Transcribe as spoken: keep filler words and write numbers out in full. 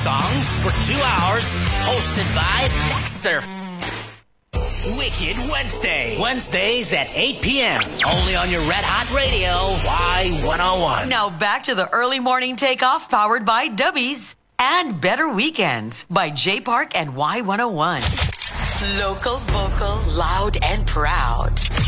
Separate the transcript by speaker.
Speaker 1: songs for two hours, hosted by Dexter. Wicked Wednesday. Wednesdays at eight p.m. Only on your Red Hot Radio, Y one oh one.
Speaker 2: Now back to the early morning takeoff powered by Dubbies and Better Weekends by J Park and Y one oh one. Local, vocal, loud, and proud.